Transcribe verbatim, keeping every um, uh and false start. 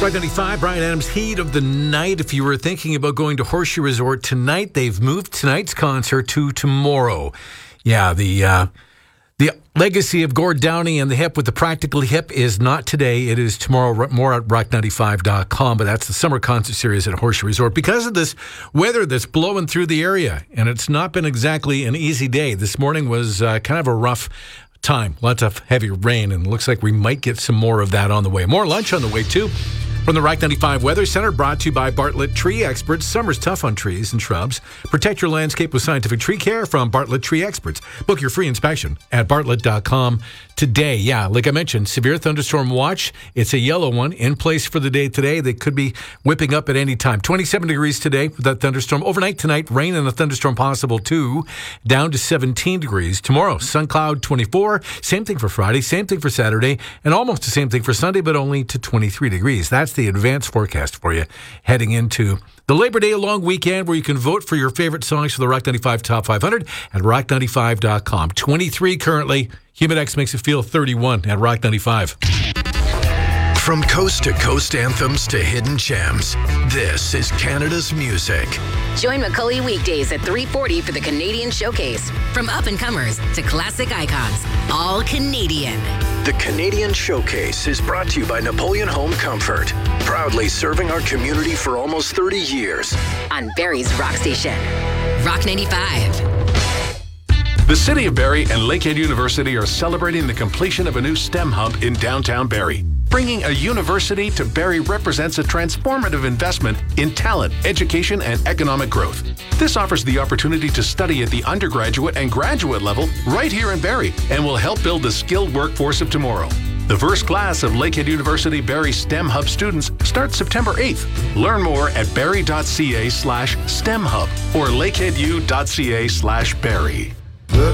Rock ninety-five, Brian Adams, heat of the night. If you were thinking about going to Horseshoe Resort tonight, they've moved tonight's concert to tomorrow. Yeah, the uh, the legacy of Gord Downie and the Hip with the Practically Hip is not today. It is tomorrow. More at rock ninety-five dot com, but that's the summer concert series at Horseshoe Resort. Because of this weather that's blowing through the area, and it's not been exactly an easy day. This morning was uh, kind of a rough time. Lots of heavy rain, and it looks like we might get some more of that on the way. More lunch on the way, too. From the Rock ninety-five Weather Center, brought to you by Bartlett Tree Experts. Summer's tough on trees and shrubs. Protect your landscape with scientific tree care from Bartlett Tree Experts. Book your free inspection at bartlett dot com today. Yeah, like I mentioned, severe thunderstorm watch. It's a yellow one in place for the day today. They could be whipping up at any time. twenty-seven degrees today with that thunderstorm. Overnight tonight, rain and a thunderstorm possible too. Down to seventeen degrees. Tomorrow, sun cloud twenty-four. Same thing for Friday. Same thing for Saturday. And almost the same thing for Sunday, but only to twenty-three degrees. That's the advanced forecast for you heading into the Labor Day long weekend, where you can vote for your favorite songs for the Rock ninety-five Top five hundred at rock ninety-five dot com. twenty-three currently. Humidex makes it feel thirty-one at Rock ninety-five. From coast to coast anthems to hidden gems, this is Canada's music. Join Macaulay weekdays at three forty for the Canadian Showcase. From up-and-comers to classic icons, all Canadian. The Canadian Showcase is brought to you by Napoleon Home Comfort, proudly serving our community for almost thirty years. On Barrie's Rock Station. Rock ninety-five. The City of Barrie and Lakehead University are celebrating the completion of a new STEM hub in downtown Barrie. Bringing a university to Barrie represents a transformative investment in talent, education, and economic growth. This offers the opportunity to study at the undergraduate and graduate level right here in Barrie and will help build the skilled workforce of tomorrow. The first class of Lakehead University Barrie STEM Hub students starts September eighth. Learn more at barrie dot c a slash STEM Hub or lakeheadu dot c a slash Barrie.